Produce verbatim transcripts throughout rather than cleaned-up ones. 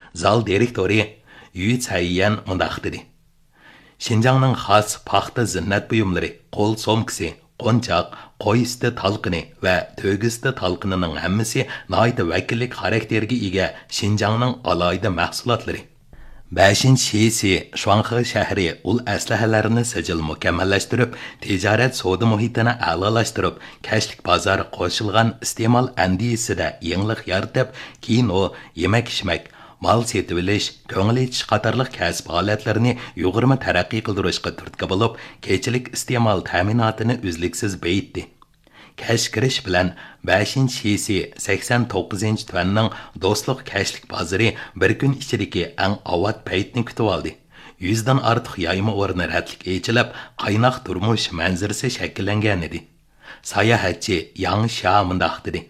Zal direktori Yu Caiyan mundaq dedi. Şinjanның xas paxta zinnat buyumlari, qo'l somkisi, qo'nchoq, qo'y iti talqini va to'g'izti talqinining hammasi nihoyat vakillik xarakteriga ega Şinjanның alayda mahsulotlari. beshinchi Shisi Shuanghe shahri ul aslahalarini sijil mukammallashtirib, tijorat savdo muhitini a'lolashtirib, kashlik bozori qo'shilgan iste'mol andisida yangilik yaratib, keyin u yemak-ichmak, mal setib olish, ko'ngil etish qatorliq kasb holatlarini yuqori taraqqiy qildirishga turtki bo'lib, kechilik iste'mol ta'minotini uzluksiz beyitdi. Kash kirish bilan beshinchi Shisi sakson to'qqizinchi tuanning do'stlik kashlik bozori bir kun ichidagi eng avvat paytni kutib oldi. yuzdan ortiq yayma o'rni ratlik echilib, qaynoq turmush manzarasi shakllangan edi. Sayohatchi Yang Sha mundaq dedi.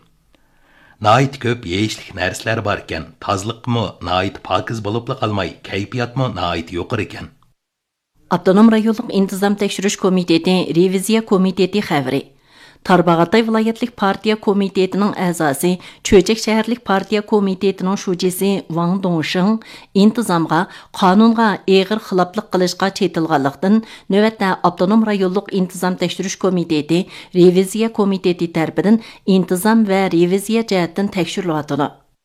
Nait ko'p yeyishlik narsalar bor ekan, tozliqmi nait pokiz bo'lib qolmay, kayfiyatmi nait yuqori ekan. Avtonom rayonlik intizom tekshirish komiteti reviziya komiteti xabari. Tarbağatay vilayetlik partiya komitetining a'zosi, Cho'chak shaharlik partiya komitetining shujisi Wang Dongsheng intizomga, qonunga eg'ir xiloflik qilishga chetilganlikdan navbatda avtonom rayonlik intizom tekshirish komiteti reviziya komiteti tarafidan intizom va reviziya jihatdan tekshirilyotdi.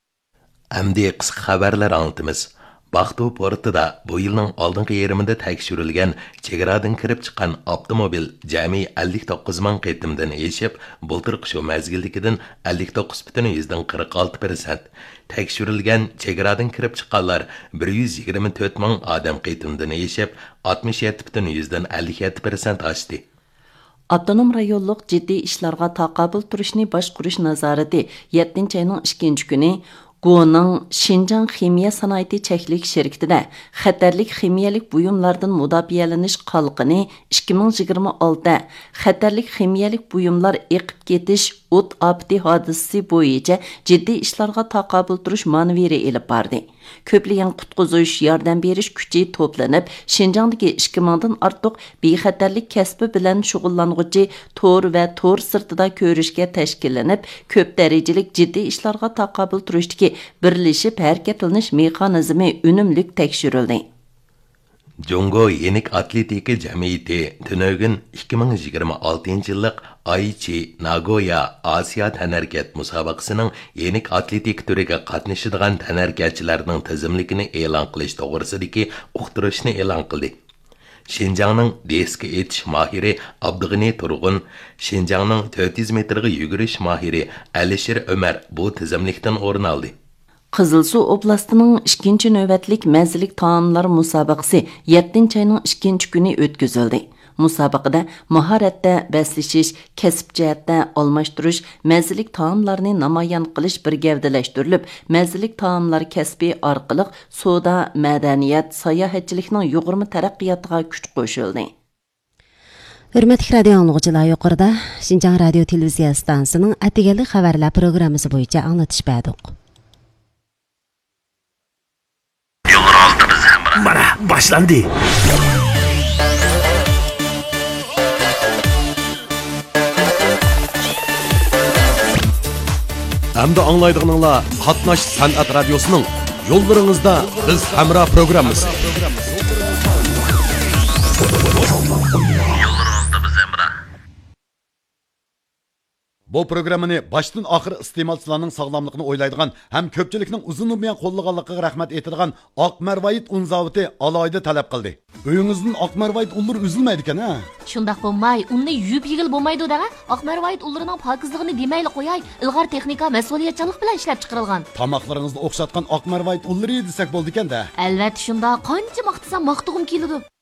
Amdi qisqa xabarlar anlatamiz. Baxtu portida bu yilning oldingi yerimida tekshirilgan chegaradan kirib chiqqan avtomobil jami ellik to'qqiz ming qitimdan eshib, bultirq shu mazgildikidan ellik to'qqiz butun yuzdan qirq olti persent. Tekshirilgan chegaradan kirib chiqqanlar bir yuz yigirma to'rt ming odam qitimdan eshib, oltmish yetti butun yuzdan ellik yetti persent oshdi. Avtonom rayonlik jiddiy ishlarga taqobil turishni boshqarish nazorati yettinchi oyning ikkinchi kuni Go'ning Şinjan ximiya sanoati cheklik shirkatida xatarlik ximiyalik buyumlardan mudofialanish qalqini ikki ming yigirma olti xatarlik ximiyalik buyumlar eqib ketish o't ofati hodisasi bo'yicha jiddiy ishlarga taqobil turish manveri elib bordi. Ko'plagan qutqizish, yordam berish kuchi to'planib, Şinjandagi ikki mingdan ortiq bexatarlik kasbi bilan shug'ullanuvchi tor va tor sirtida ko'rishga tashkillanib, ko'p darajalik jiddiy ishlarga taqobil turishdagi birlashib harakatlanish mexanizmi unumlik tekshirildi. Jungo Yenik Atletiki Jamiyati tunogin ikki ming yigirma oltinchi yillik Aichi Nagoya Asiya tanarkat musobaqasining yenik atletik turiga qatnashadigan tanarkatchilarning tizimligini e'lon qilish to'g'risidagi uqtirishni e'lon qildi. Şinjanның deski etish mahiri Abdug'ini Turg'un, Şinjanның to'rt yuz metrga yugurish mahiri Alishir Ömer bu tizimlikdan o'rin oldi. Qizilsuv oblastining ikkinchi navbatlik manzillik taomlar musobaqasi yettinchi oyning ikkinchi kuni o'tkazildi. Musobaqada mahoratda baslashish, kasb jihatda almashtirish, manzillik taomlarni namoyon qilish bir gavdalashtirilib, manzillik taomlar kasbi orqali savdo, madaniyat, sayohatchilikning yuqori taraqqiyotiga kuch qo'shildi. Hürmetli radio anlıqçılar, yuqorida Şinjan radio televiziya stansiyasining atiganlik xabarlar programmasi bo'yicha anglatish berdik. Mana başlandı. Hamda anglaydiganlar Qatnash san'at radiosuning yo'llaringizda biz hamra programmasi. Bu programmani başdan axir iste'molchilarning sog'lomligini o'ylaydigan ham ko'pchilikning uzun umriyan qo'llaganligiga rahmat aytilgan Oqmarvoyit un zavodi alohida talab qildi. Uyingizning Oqmarvoyit unlari uzilmaydi ekan, ha? Shundaq bo'lmay, unni yuyib yig'il bo'lmaydi daga. Oqmarvoyit unlarining pokizligini demayli qo'yay, ilg'or texnika mas'uliyatchanlik bilan ishlab chiqarilgan. Tamoqlaringizni o'xshatgan Oqmarvoyit unlari desak bo'ldi ekan-da. Albatta shunda qancha maqtasam maqtug'im keladi.